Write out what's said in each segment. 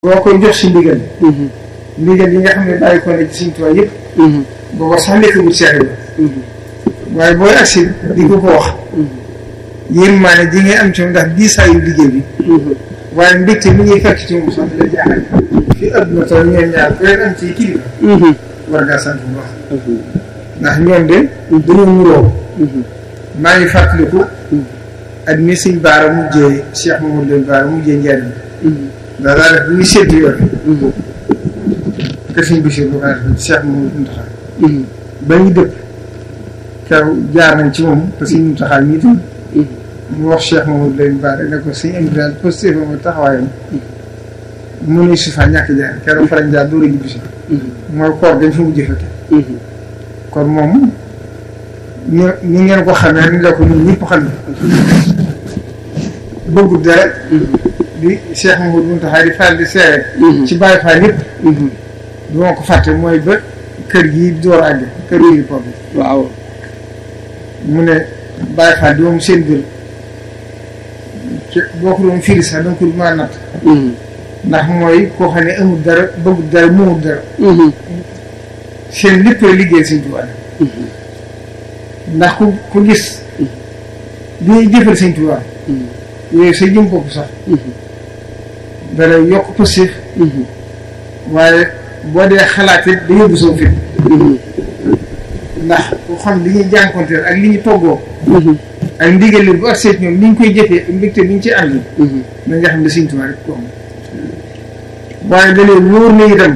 boo koy jox si ndigal. ndigal yi nga xam ne bàyyi ko ne ci Sëriñ Tuubaa yëpp. booba sax nekkagul Seex Ibra. waaye booy agsi di ko wax. yërmaane ji ngay am ci moom ndax diisaayu liggéey bi. waaye mbégte mi ñuy fekk ci moom sax di la jaaxal. fi àdduna toll ñoom ñaar ku leen am ci kilifa. war ngaa sant bu baax. ndax ñoom de dañoo nuroo. maa ngi fàttaliku. at mi Sëñ Baara mujjee Cheikh Mamadou Baara mujjee njariñ. ndax daa def bu ñu séddu yoon. kër Sëñ Bachir bu baax Cheikh Mamadou Mountakha. ba ñu dëpp. kaw jaar nañ ci moom te Sëñ Mountakha mii tam. mu wax Cheikh Mamadou Baara ne ko Sëñ Amdi daal posté fa ma taxawaayam. mu ne si fa ñàkk jaar keroog farañ jaar dóor a jubbi si. mooy koor dañ fa mujj fekk. kon moom ni ngeen ko xamee ni la ko ñun ñëpp xam ne bëggut dara di Cheikh Mamadou Mountakha di faral di seere ci Baye Fall yëpp du ma ko fàtte mooy ba kër gi door àgg kër yi pop bi waaw mu ne Baye Fall di moom seen biir boo ko doon firi sax danga ko mën a natt ndax mooy koo xam ne amul dara bëggut dara moomul dara seen lépp la liggéey Sëñ Tuubaa ndax ku gis li ñuy jëfal Sëñ Tuubaa yooyu sa jëm bopp sax dana yokk positif waaye boo dee xalaat it da yóbbu soo fit ndax ku xam li ñuy jànkonteel ak li ñu toggoo ak ndigal li bu agsee ñoom ni ñu koy jëfee ak mbégte ni ñu ci ànd na nga xam ne Sëñ Tuubaa rek ko am waaye da leen wóor na itam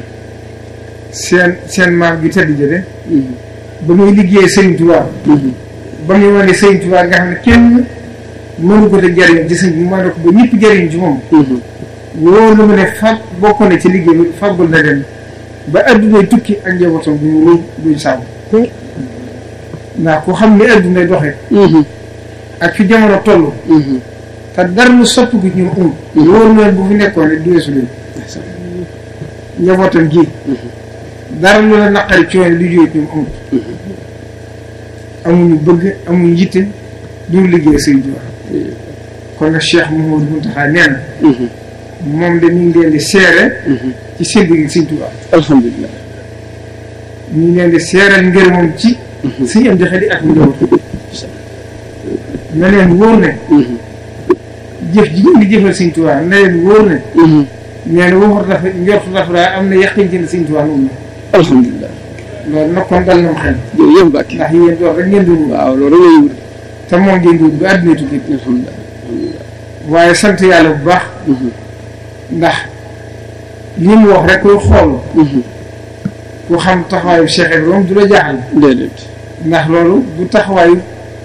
seen maam gi tëdd jëde ba muy liggéeyee Sëriñ Tuubaa ba muy wane Sëriñ Tuubaa nga xam ne kenn mënu ko te jariñ ci sëñ bi mu wane ko ba ñëpp jariñ ci moom loolu lu mu ne fab bokk na ci liggéey bi faggul na leen ba addunay tukki ak njabootam bu ñu duñ saabu ndax ku xam ni addunay doxee ak fi jamono toll te dara lu soppi ko ñu loolu noonu bu fi nekkoon ne du weesu leen njabootam gi dara lu la naqari ci woon li jóge ñoom amut amuñu bëgg amuñu yitte du liggéey Sëriñ Tuubaa kon nag Cheikh Mouhamadou Mountakha nee na moom de ñu ngi leen di seere ci seen digg Sëriñ Tuubaa alhamdulilah ñu ngi leen di seeral ngir moom ci suñu am joxe di ak njabootu na leen wóor ne jëf ji ngeen di jëfal Sëriñ Tuubaa na leen wóor ne nee na waxut dafa njortu dafa am na yaqin ci ne Sëriñ Tuubaa moom la alhamdulilah loolu nag kon dal na xel jërëjëf Mbacke ndax yéen dox rek ngeen dund waaw loolu rek ngeen wut te moom ngeen dund ba àdduna tukki alhamdulilah waaye sant yàlla bu baax ndax li mu wax rek koy xool ku xam taxawaayu Cheikh Ibrahima du la jaaxal déedéet ndax loolu bu taxawaayu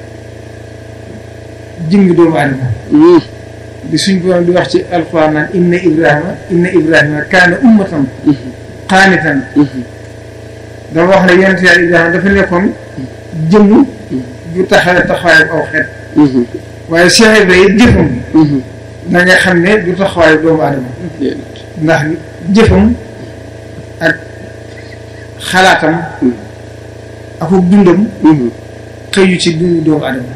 jëmmi doomu aadama di suñ borom di wax ci alquran naan inna ibrahima kaana ummatan qaanitan dafa wax ne yonent yàlla Ibrahima dafa nekkoon jëmm ju taxawaayu aw xeet waaye Cheikh Ibrahima it jëfam da nga xam ne du taxawaayu doomu aadama ndax jëfam ak xalaatam ak dundam xëyu ci dundu doomu aadama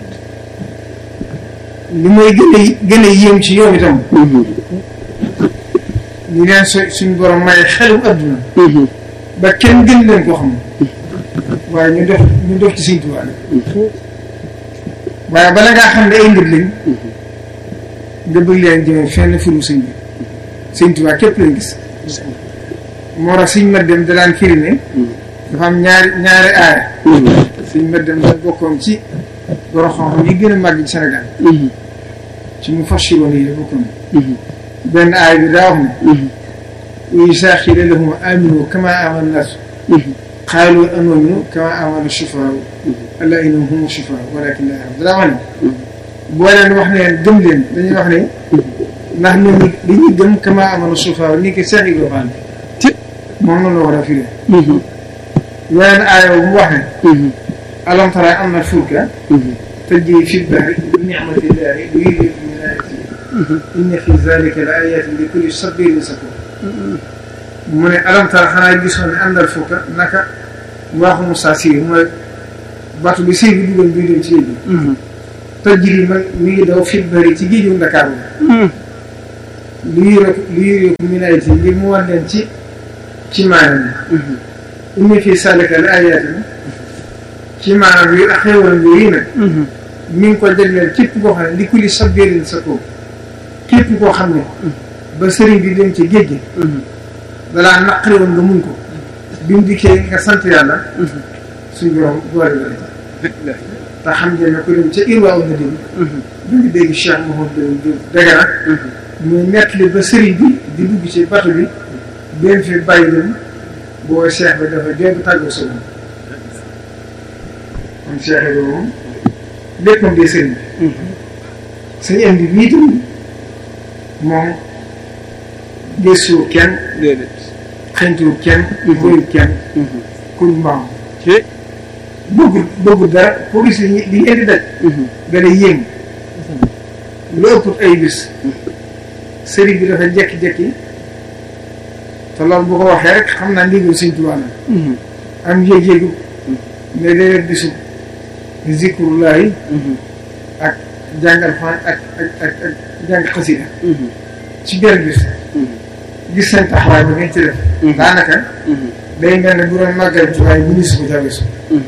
li may gën a yéem ci yow itam ñu leen suñ borom may xelum adduna ba kenn gën leen koo xam waaye ñu dox ci Sëriñ Tuubaa waaye bala ngaa xam ne ay mbir lañ nga bëgg leen jëme fenn firu sëñ bi Sëriñ Tuubaa képp lañ gis moo tax suñ ma dem da daan firi ne dafa am ñaari aaya suñ ma dem da bokkoon ci borom xam-xam yi gën a màgg ci Sénégal ci mu fassiroon yi bokkoon benn aaya bi daa wax ne wa izaa qiila lahum aaminu kamaa aamana naas qaaluu anu'minu kamaa aamana suffahaa alaa innahum humu suffahaa walaakin laa ya'lamuun daa wax ne boo leen wax ne gëm leen dañuy wax ne ndax ñoom dañuy gëm kamaa aamana suffahaa ni ko Cheikh Ibrahima te moom noonu la war a firi yeneen aaya bu mu wax ne alam tara anna al-fulka tajrii fil bahri bi ni'mati llaahi liyuriyakum min aayaatihi inna fii zaalika la aayaatin li kulli sabaarin shakuur mu ne alam tara xanaa gisoon ne àndal fukka naka waaxu Moussa Siri mooy baatu bi Siri bi duggoon bii dem ci géej gi. tajri mi ngi daw fil bahri ci géeju Ndakaaru lu yore min ayati ngir mu wan leen ci maanaam inni fii zaalika la aayaatin ci maanaam yu xéewal yi nag mi ngi ko jagleel képp koo xam ne li kulli sabirin shakuur képp koo xam ne ba sëriñ bi dem ci géej gi dalaa naqari woon nga muñ ko bi mu dikkee nga sant yàlla suñu borom boole la te xam ngeen ne ko dem ca Irwaa na dégg du ngi dégg Cheikh Mouhamadou Dagana muy nettali ba sëriñ bi di dugg ci bato bi benn fi bàyyi leen boo Cheikh bi dafa jooy tàggoo sa moom kon Cheikh bi moom léppam dee sëriñ bi sañu indi bii tam moom gëstu kenn xëntuwul kenn boyul kenn kuñ mbaam bëggul dara foo gis li ngeen di daj da lay yéem lu ëpp ay bis sëriñ bi dafa jekki-jekki te loolu bu ko waxee rek xam naa ndigal Sëñ Tuubaa la am yéeg-yéegu mais léeg-léeg bisu zikrullahi ak jàngal fan ak jàng xasida ci benn bis gis seen taxawaay bi ngeen ci def daanaka day mel ne bu doon màggal Tuubaa ministre bu jawesu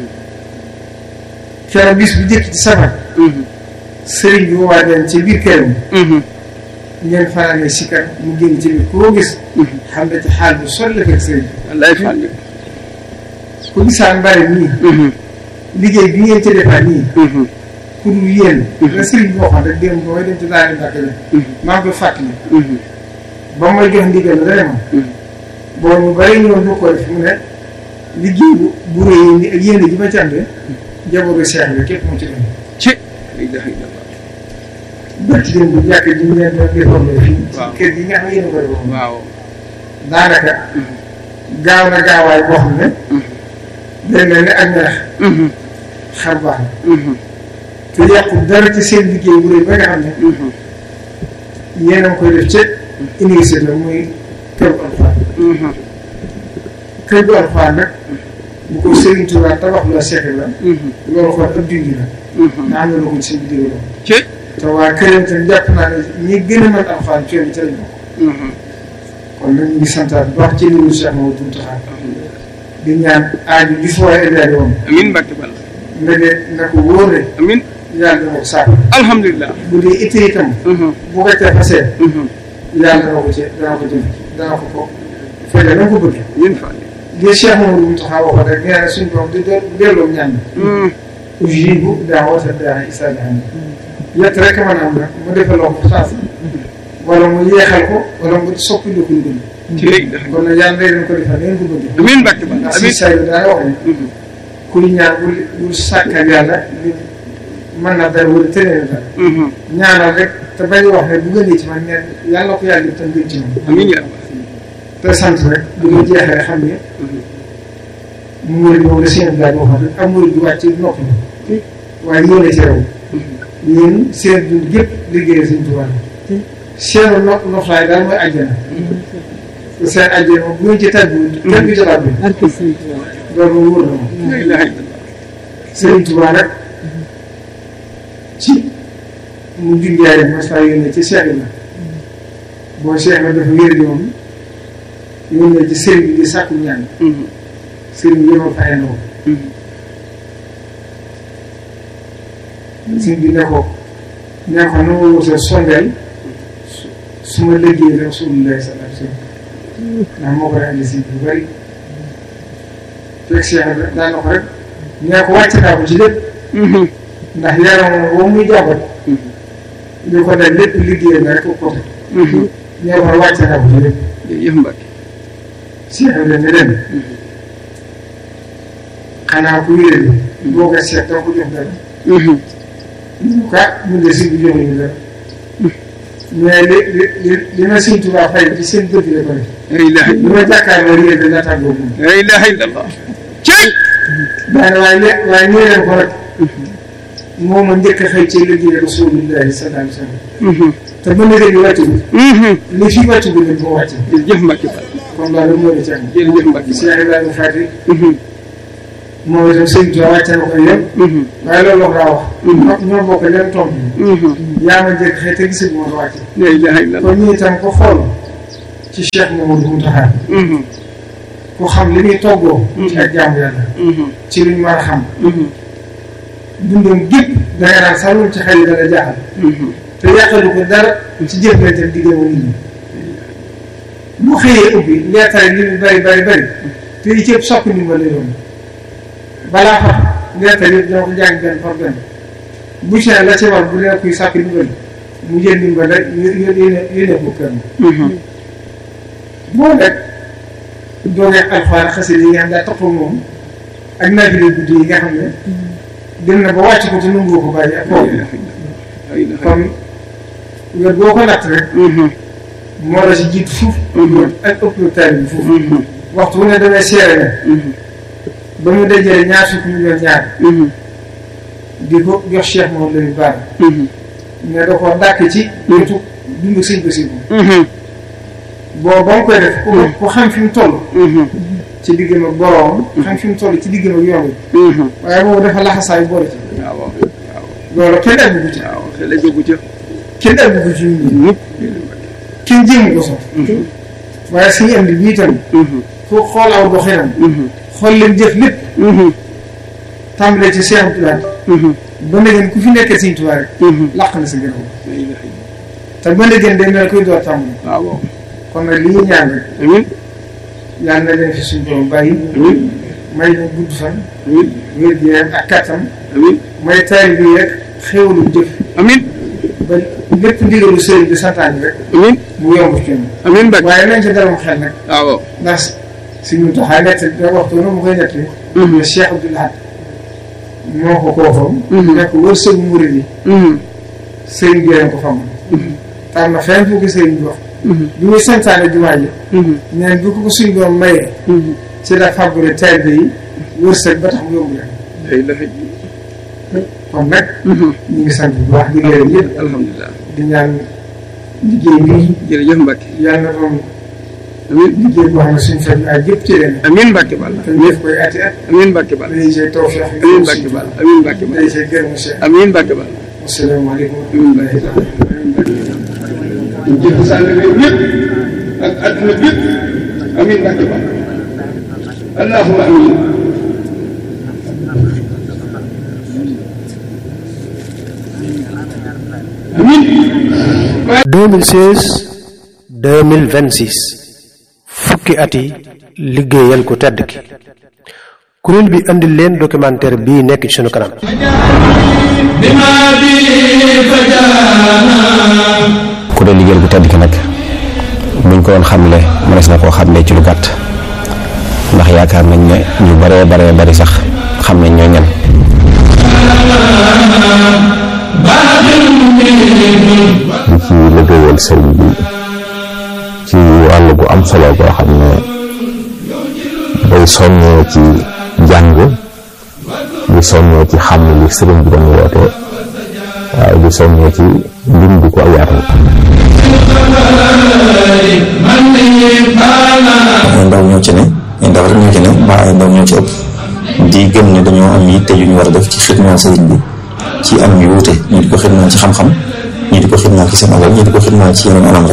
keroog bis bu jëkk ci safar sëriñ bi woowaa leen ci biir këram ngeen fanaane sikar mu génn ci biir koo gis xam ne ci xaal bi sol la fekk sëriñ bi wallaay fan ku gisaan mbari nii liggéey bi ngeen ci defaat nii pour yéen la sëriñ bi waxoon rek démb ba may dem ci daani Mbàkke la maa ngi koy fàttali ba may jox ndigal vraiment boobu ñu bari ñoom bu ko def mu ne liggéey bu rëy ni ak yéen ji ma ci àndee jaboru Cheikh bi képp mu ci dem ci bërki dem bu jàkk ji ñu leen doon déformé fii ci kër gi nga xam ne yéen a koy wax waaw daanaka gaaw na gaawaay boo xam ne day mel ne ak melax xar baax na te yàqu dara ci seen liggéey bu rëy ba nga xam ne yéen a ngi koy def ca université muy kër bu alxuraan kër bu alxuraan nag bu ko Sëriñ Tuubaa tabax la Cheikh la loolu kon ab dindi la nga am na ko ci biir loolu te waa këram tam jàpp naa ne ñi gën a mën alxuraan coono bi ca lañ bokk kon nag ñu ngi santaat bu baax ci limu Cheikh Mamadou Mountakha di ñaan aaju gi fa waaye évalué woon amiin Mbàkke Balla nga ne na ko wóor ne amiin yàlla dana ko saako alhamdulilah bu dee itte itam bu ko ca fasee yàlla dana ko ci dana ko fekk na ko bëgg yéen fa li Cheikh Mamadou Mountakha waxoon rek nee na suñu borom di delloo ñaan ujibu daawata daa'i izaa da'aani yett rek mën a am nag mu defaloo ko saas wala mu yeexal ko wala mu soppi lu ko lu gën kon nag yàlla day leen ko defal ngeen ko bëgg amiin Mbàkke Balla ndax si saa yu daa wax ne kuy ñaan bul sàkkal yàlla mën na dara wala tënee dara ñaanal rek te bañ wax ne bu gënee ci man neen yàlla ko yàlla itam gën ci man amiin te sant rek bu ñu jeexee xam ne mu murid moom la seen daal waxoon rek am murid bi wàcc noppi na waaye yéen a ci raw yéen seen dund gépp liggéey Sëñ Tuubaa seen noflaay daal mooy àjjana te seen àjjana moom bu ngeen ci tàggu kenn du jotaat bi loolu moom wóor na moom Sëñ Tuubaa nag ci mu junjaay mas faa yónnee ci Cheikh la boo Cheikh la dafa wér di moom yónnee ci sëriñ bi di sàkku ñaan sëriñ bi yéma faye na ko sëriñ bi ne ko na ma wutal sondeel su ma liggéey Rasulullah sallallahu alayhi wa sallam ndax moo koy andi si bu bëri fekk Cheikh daan na ko rek nee ko wàcc naa ko ci lépp ndax yaram moom boo muy jàppat li ko dal lépp liggéey na rek ko côté nee ko wàcc naa ko ci lépp yëf Mbàkke Cheikh la ne dem xanaa ku wéer bi boo ko seet doo ko jox dara ñu ko mun de si bu jox ñu dara mais li ma Sëñ Tuubaa fay ci seen bët la ko def li ma jàkkaarloo réer bi la tàggoo moom la ilaha illallah cey daane waaye ñëw leen ko rek moo ma njëkk a xëy ci liggéey Rasulullahi sallallahu alayhi wa sallam te ba léegi wàccul li fi wàccul leen moo wàcc jërëjëf Mbàkke kon loolu moo di ci am jërëjëf Mbàkke Cheikh Ibrahima Fati moom itam sëñ Tuubaa wàcce na ko yëpp. waaye loolu la ko wax. ñoo bokk leen tomb. yaa ma jëkk xëy te gisul moo wàcce. kon ñu itam ko xool ci Cheikh Mamadou Mountakha. ku xam li muy toggoo. ci ak jaamu yàlla. ci li ñu mën a xam. dundam gépp da nga naan sax loolu ci xel yi dana jaaxal. te yàqalu ko dara ci jëflante diggam nit ñi. bu xëyee ubbi leetare li mu bari te yi ci ëpp soppi ndimbal lay doon balaa xam leetare yëpp dina ko jàng benn par benn bu ci la ci war bu dee kuy sàkk ndimbal mu jël ndimbal rek yéene ko kër boo nekk doogee alxuraan xasida yi nga xam daa topp moom ak naafile guddi yi nga xam ne dem na ba wàcc ko te nangoo ko bàyyi ak boobu kon wér boo ko natt rek moo la si jiitu fuuf ak ëpp taal bi fuuf waxtu bu ne damay seere ne ba mu dajale ñaar fukki million ñaar di ko jox Cheikh moom lañu baar mais da ko dàkk ci wetu dund sëñ ba sibu boo ba mu koy def ku xam fi mu toll ci diggam ak boroom xam fi mu toll ci diggam ak yoon bi waaye boobu dafa laxasaay boole ci loolu kenn àggu ci kenn àggu ci ñun kenn jéem ko sax waaye suñu andi bii tam foo xool aw doxinam xool leen jëf lépp tàmbalee ci Cheikh Abdoulaye ba ndegeen ku fi nekkee Sëñ Tuubaa rek làq na sa gërëm te ba ndegeen day mel koy door tàmbali kon nag li ñuy ñaan rek yàlla na leen fi suñu borom bàyyi may leen gudd fan wér gi ak kattan may taali bi rek xéwalu jëf ba lépp ndigalu sëriñ bi santaani rek mu yomb ci ñun waaye nañ ci dalam xel nag ndax suñu taxaay nett da waxtu na mu koy nett ne Cheikh Abdoulaye moo ko koofam nekk wër sëñ murid yi sëriñ bi leen ko fam tam na fenn fu ko sëriñ bi wax bi muy santaane jumaa ji neen bu ko suñ doon mayee ci la fàggule taalibe yi wërsëg ba tax mu yomb leen kon nag ñu ngi sant bu baax di gërëm yëpp alhamdulilah di ñaan liggéey bi jërëjëf Mbacke yàlla na doon liggéey boo xam ne suñu faj ak yëpp ci leen amiin Mbacke Bal te ñëpp koy ati at amiin Mbacke Bal day see tawfeex amiin Mbacke Bal amiin Mbacke Bal day see gërëm Cheikh amiin Mbacke Bal asalaamaaleykum jëf sànn réew ñëpp ak adduna bi yëpp amiin Mbacke Bal allahumma amiin 2016-2026 fukki at yi liggéeyal ku tedd ki kuréel bi andi leen documentaire bii nekk ci sunu kanam. kuréel liggéeyal ku tedd ki nag buñ ko doon xamle mënees na koo xamle ci lu gàtt ndax yaakaar nañ ne ñu baree bari sax xam nañ ñoo ñan. di ci liggéeyal sëriñ bi ci wàll gu am solo boo xam ne day soññee ci jàng di soññee ci xam li sëriñ bi dañu woote waaye di soññee ci lim di ko yaatal. ay ndaw ñoo ci ne ay ndaw rek ñoo ci ne mbaa ay ndaw ñoo ci ëpp di gëm ne dañoo am yitte yu ñu war a def ci xidmaal sëriñ bi ci anam yu wuute ñi di ko xidmaal ci xam-xam ñi di ko xidmaal ci seen alal ñi di ko xidmaal ci yeneen anam rek.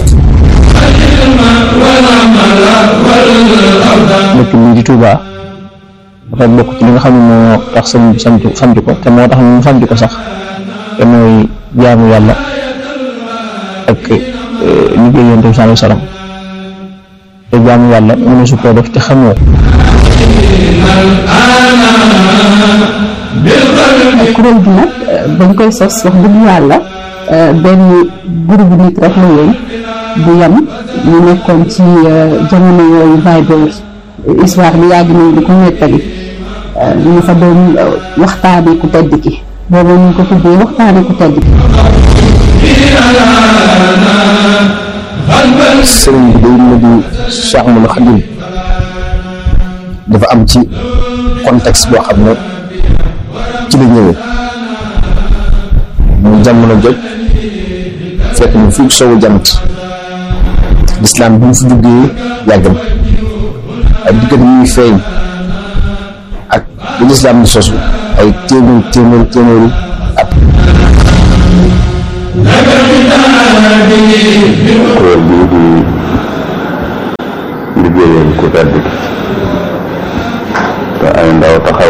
dëkk bii di Touba dafa bokk ci li nga xam ne moo tax sëñ bi sant ko te moo tax ñu sant ko sax te mooy jaamu yàlla ak liggéey Yonent bi sallallahu alayhi wa sallam te jaamu yàlla mënu su koo def te xamoo kuréel gi nag dañ koy sos wax dëgg yàlla benn groupe nit rek la woon bu yem ñu nekkoon ci jamono yooyu Viber histoire bi yàgg nañ di ko nettali ñu fa doon waxtaane ku tedd ki boobu ñu ko tuddee waxtaane ku tedd ki. sëriñ bi day mel ni Cheikh Ahmadou Khadim dafa am ci contexte boo xam ne ci la ñëwee mu jamono joj fekk ñu fii sowu jant lislaam bi mu fi duggee yàgg na ak diggante muy feeñ ak bi lislaam di sosu ay téeméeri at. kuréel bii di liggéeyal ku tedd te ay ndaw taxaw